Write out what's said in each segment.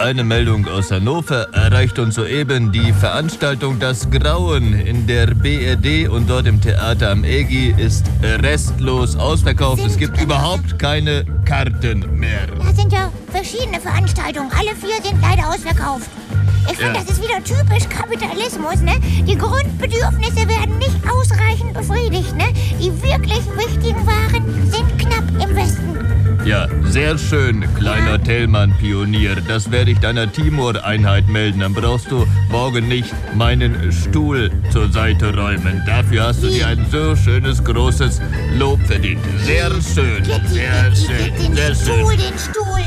eine Meldung aus Hannover. Erreicht uns soeben die Veranstaltung Das Grauen in der BRD und dort im Theater am EGI ist restlos ausverkauft. Es gibt überhaupt keine Karten mehr. Da sind ja verschiedene Veranstaltungen. Alle 4 sind leider ausverkauft. Ich finde, das ist wieder typisch Kapitalismus, ne? Die Grundbedürfnisse werden nicht ausreichend befriedigt, ne? Die wirklich wichtigen Waren sind knapp im Westen. Ja, sehr schön, kleiner Thälmann-Pionier. Das werde ich deiner Timor-Einheit melden. Dann brauchst du morgen nicht meinen Stuhl zur Seite räumen. Dafür hast du dir ein so schönes, großes Lob verdient. Sehr schön, sehr schön, sehr schön. Den Stuhl.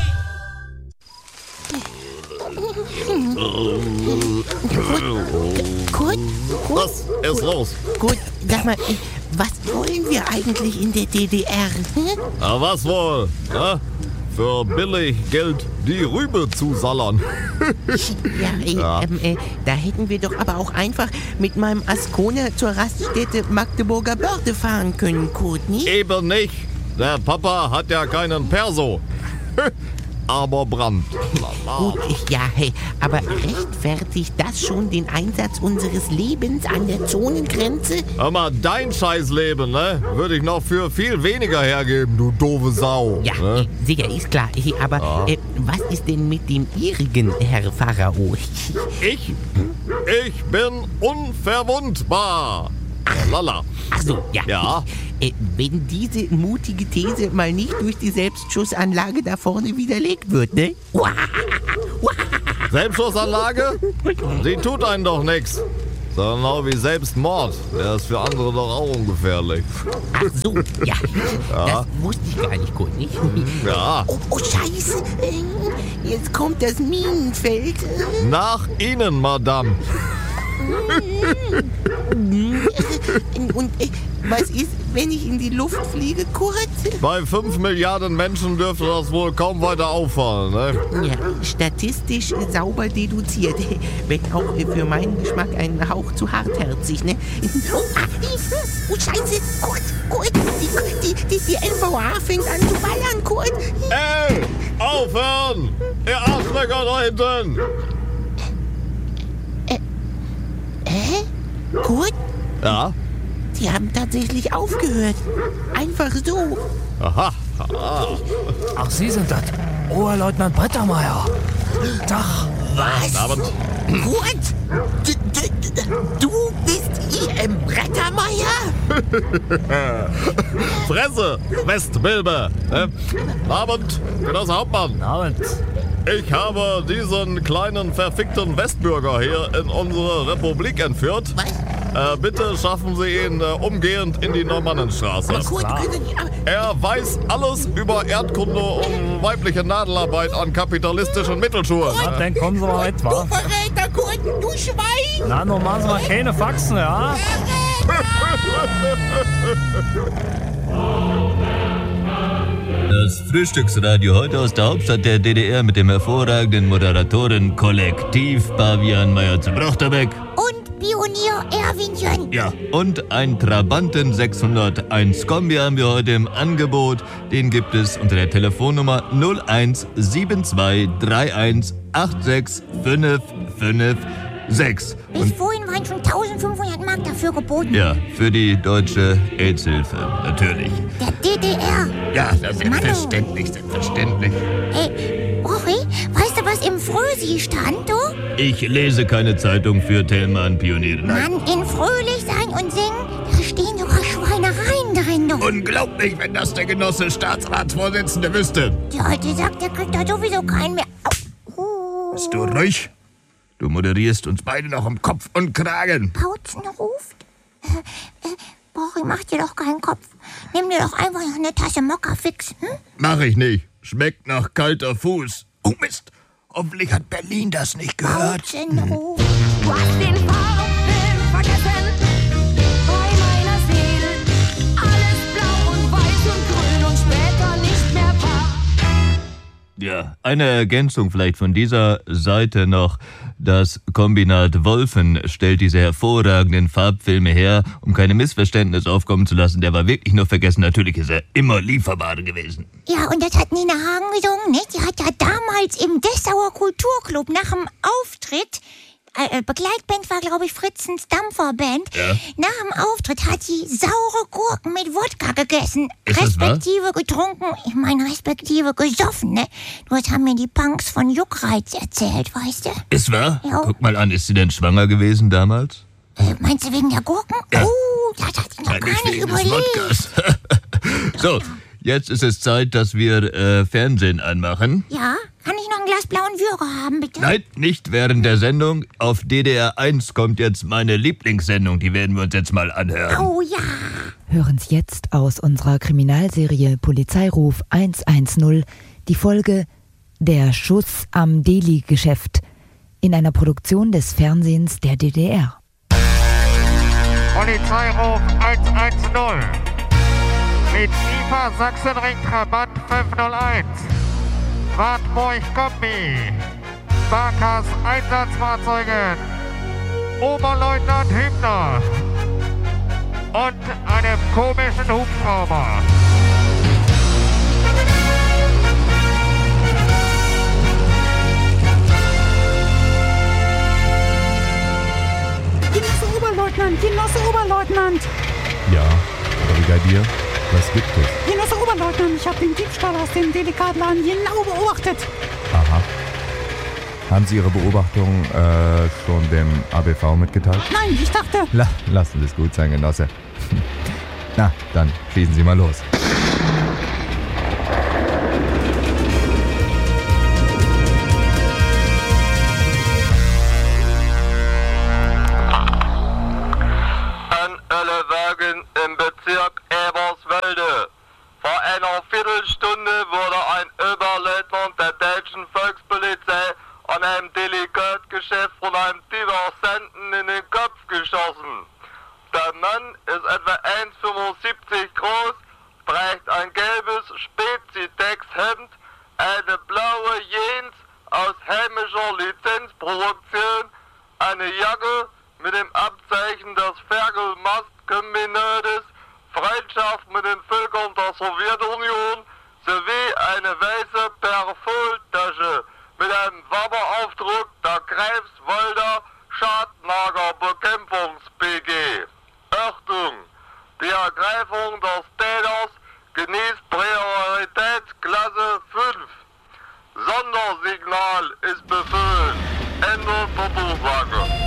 Kurt? Was ist los? Gut, sag mal, was wollen wir eigentlich in der DDR? Na, was wohl? Ja? Für billig Geld die Rübe zusallern. Da hätten wir doch aber auch einfach mit meinem Ascona zur Raststätte Magdeburger Börde fahren können, Kurt, nicht? Eben nicht. Der Papa hat ja keinen Perso. Aber Brand. Gut, aber rechtfertigt das schon den Einsatz unseres Lebens an der Zonengrenze? Hör mal, dein Scheißleben, ne? Würde ich noch für viel weniger hergeben, du doofe Sau. Ja, ne? Sicher, ist klar. Aber was ist denn mit dem Ihrigen, Herr Pharao? Ich bin unverwundbar. Lala. Ach so, ja. Ja. Wenn diese mutige These mal nicht durch die Selbstschussanlage da vorne widerlegt wird, ne? Selbstschussanlage? Die tut einen doch nix. Genau wie Selbstmord. Der ist für andere doch auch ungefährlich. Ach so, ja. Das wusste ich gar nicht gut, nicht? Ja. Oh, Scheiße. Jetzt kommt das Minenfeld. Nach Ihnen, Madame. Und was ist, wenn ich in die Luft fliege, Kurt? Bei 5 Milliarden Menschen dürfte das wohl kaum weiter auffallen, ne? Ja, statistisch sauber deduziert. Wenn auch für meinen Geschmack ein Hauch zu hartherzig, ne? Oh, Scheiße, Kurt, die NVA fängt an zu ballern, Kurt. Ey, aufhören! Ihr Arschlöcher da hinten! Kurt? Ja? Die haben tatsächlich aufgehört. Einfach so. Aha. Ach, Sie sind das. Oberleutnant Brettermeier. Tag. Was? Abend. Kurt? Du bist I.M. Brettermeier? Fresse, Westmilbe. Abend, Genosse Hauptmann. Abend. Ich habe diesen kleinen verfickten Westbürger hier in unsere Republik entführt. Was? Bitte schaffen Sie ihn umgehend in die Normannenstraße. Aber Kurt, Er weiß alles über Erdkunde und weibliche Nadelarbeit an kapitalistischen Mittelschulen. Na, dann kommen Sie mal mit, du wa? Verräter, Kurt, du Schwein! Na, nun machen Sie mal keine Faxen, ja? Das Frühstücksradio heute aus der Hauptstadt der DDR mit dem hervorragenden Moderatorenkollektiv Pavian Meyer zu Brochterbeck. Und Pionier Erwinchen. Ja, und ein Trabanten 601 Kombi haben wir heute im Angebot. Den gibt es unter der Telefonnummer 017231865556. Bis vorhin waren schon 1500 Mark dafür geboten. Ja, für die deutsche AIDS-Hilfe, natürlich. Der DDR. Ja, das ist selbstverständlich. Hey, Rochi, weißt du, was im Frösi stand, du? Ich lese keine Zeitung für Thälmann Pioniere. Nein. Mann, in Fröhlich sein und singen, da stehen sogar Schweinereien drin, du. Unglaublich, wenn das der Genosse Staatsratsvorsitzende wüsste. Der alte sagt, der kriegt da sowieso keinen mehr. Au. Bist du ruhig? Du moderierst uns beide noch um Kopf und Kragen. Pautzen ruft. Rochi, mach dir doch keinen Kopf. Nimm dir doch einfach noch eine Tasse Mokka fix, hm? Mach ich nicht. Schmeckt nach kalter Fuß. Oh Mist, hoffentlich hat Berlin das nicht gehört. Pautzen ruft. Du hast den Farbfilm vergessen, bei meiner Seele. Alles blau und weiß und grün und später nicht mehr wahr. Ja, eine Ergänzung vielleicht von dieser Seite noch. Das Kombinat Wolfen stellt diese hervorragenden Farbfilme her, um keine Missverständnisse aufkommen zu lassen. Der war wirklich nur vergessen. Natürlich ist er immer lieferbar gewesen. Ja, und das hat Nina Hagen gesungen, nicht? Die hat ja damals im Dessauer Kulturclub nach dem Auftritt, Begleitband war, glaube ich, Fritzens Dampferband. Ja. Nach dem Auftritt hat sie saure Gurken mit Wodka gegessen. Ist respektive getrunken, ich meine respektive gesoffen, ne? Das haben mir die Punks von Juckreiz erzählt, weißt du? Ist wahr? Ja. Guck mal an, ist sie denn schwanger gewesen damals? Meinst du wegen der Gurken? Ja. Oh, das hat sie noch gar nicht wegen des überlegt. Wodkas. So, jetzt ist es Zeit, dass wir Fernsehen anmachen. Ja, kann ich noch ein Glas blauen Würger haben, bitte? Nein, nicht während der Sendung. Auf DDR 1 kommt jetzt meine Lieblingssendung. Die werden wir uns jetzt mal anhören. Oh ja. Hören Sie jetzt aus unserer Kriminalserie Polizeiruf 110 die Folge Der Schuss am Deli-Geschäft in einer Produktion des Fernsehens der DDR. Polizeiruf 110 mit IFA Sachsenring Trabant 501. Wartburg Kombi. Sparkas Einsatzfahrzeugen. Oberleutnant Hübner. Und einem komischen Hubschrauber. Genosse Oberleutnant. Ja, Brigadier, was gibt es? Genosse Oberleutnant, ich habe den Diebstahl aus dem Delikatladen genau beobachtet. Aha. Haben Sie Ihre Beobachtung schon dem ABV mitgeteilt? Nein, ich dachte... Lassen Sie es gut sein, Genosse. Na, dann schießen Sie mal los. Alle Wagen im Bezirk Eberswalde. Vor einer Viertelstunde wurde ein Oberleutnant der deutschen Volkspolizei an einem Delikatgeschäft von einem Diversenten in den Kopf geschossen. Der Mann ist etwa 1,75 groß, trägt ein gelbes Spezitex-Hemd, eine blaue Jeans aus heimischer Lizenzproduktion, eine Jacke mit dem Abzeichen des Ferkel-Mast-Kombinates, Freundschaft mit den Völkern der Sowjetunion sowie eine weiße Perfoltasche mit einem Wapperaufdruck der Greifswalder Schadlagerbekämpfungs-PG. Achtung! Die Ergreifung des Täters genießt Prioritätsklasse 5. Sondersignal ist befohlen. Ende der Durchsage.